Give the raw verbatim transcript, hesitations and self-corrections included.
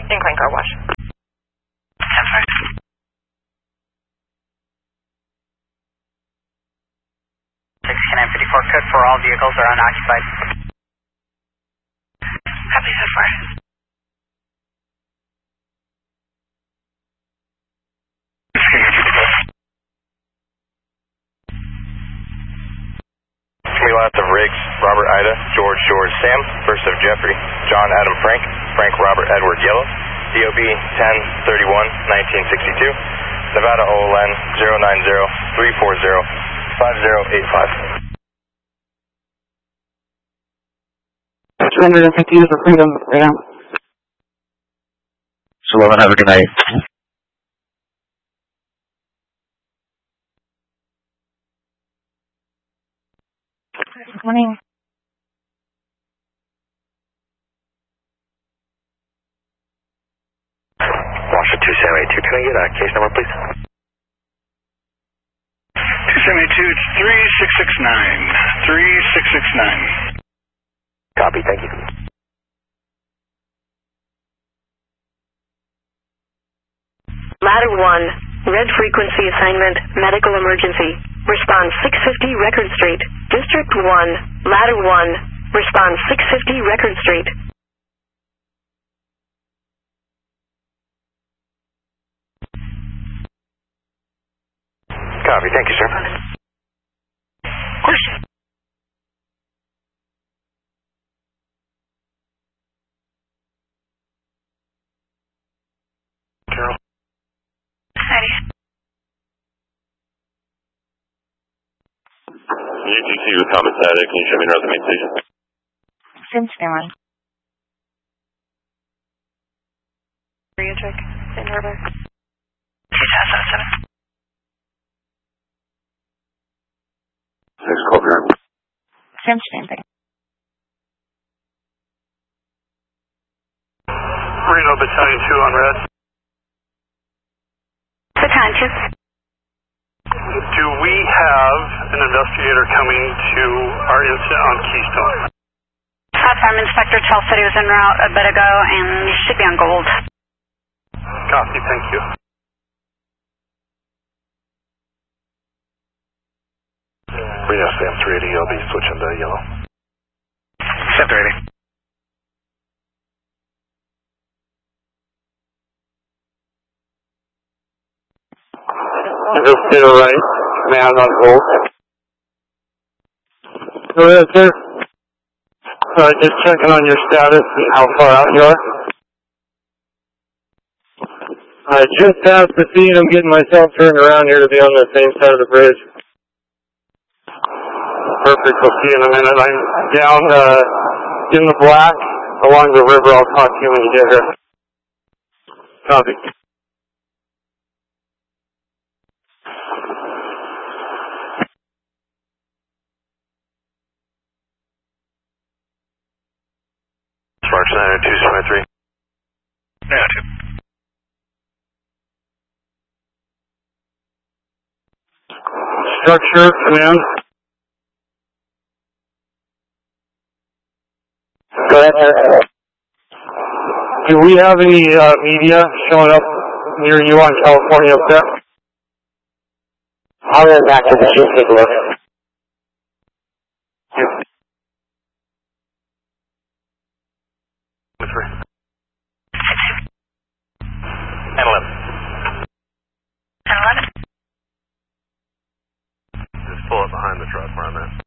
Incline car wash. ten five. six nine fifty-four code for all vehicles are unoccupied. Copy so far. Three lots of Riggs, Robert Ida, George George Sam, first of Jeffrey, John Adam Frank, Frank Robert Edward Yellow, D O B ten thirty-one nineteen sixty-two, Nevada O L N zero nine zero three four zero five zero eight five. two hundred fifty is for freedom right now. So eleven, have a good night. Good morning. Washington two seven eight two, can I get a case number, please? two seven eight two, it's three six six nine. three six six nine. Copy, thank you. Ladder one, red frequency assignment, medical emergency. Response six fifty Record Street. District one, Ladder one, response six fifty Record Street. Copy, thank you, sir. Of course. Carol. Ready. U T C with Comet Static, can you show me around the main station? Since down. Area check. In order. two seven seven seven. Six, call for Same same thing. Reno Battalion two on red. Attention. Do we have an investigator coming to our incident on Keystone? Platform Inspector Tell said he was en route a bit ago and he should be on Gold. Copy, thank you. Reno Sam three eighty, I'll be switching to yellow. Sam three eighty. Just to the right, man on hold. Go ahead, sir. Uh, just checking on your status and how far out you are. I just passed the scene. I'm getting myself turned around here to be on the same side of the bridge. Perfect. We'll see you in a minute. I'm down uh, in the black along the river. I'll talk to you when you get here. Copy. Sparks nine two seven three. Yeah, two. Structure, command. Go ahead, sir. Do we have any uh, media showing up near you on California up there? I'll run back to the ship, take a look. Three. And eleven. And eleven. Just pull up behind the truck where I'm at.